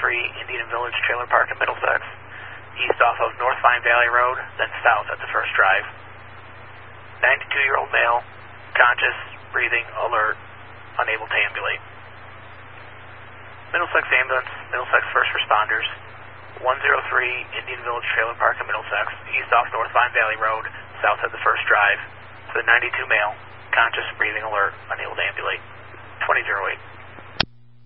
Indian Village Trailer Park in Middlesex, east off of North Vine Valley Road, then south at the first drive. 92-year-old male, conscious, breathing, alert, unable to ambulate. Middlesex Ambulance, Middlesex First Responders, 103 Indian Village Trailer Park in Middlesex, east off North Vine Valley Road, south at the first drive. To the 92 male, conscious, breathing, alert, unable to ambulate. 2008.